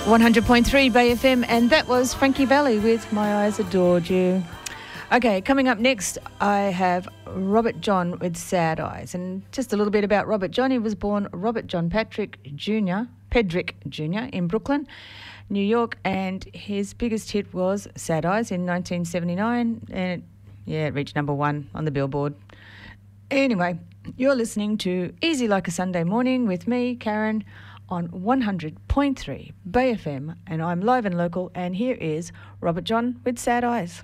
100.3 Bay FM, and that was Frankie Valli with My Eyes Adored You. Okay, coming up next, I have Robert John with Sad Eyes. And just a little bit about Robert John. He was born Robert John Pedrick Jr. in Brooklyn, New York, and his biggest hit was Sad Eyes in 1979, and it reached number 1 on the Billboard. Anyway, you're listening to Easy Like a Sunday Morning with me, Karen, on 100.3 Bay FM, and I'm live and local, and here is Robert John with Sad Eyes.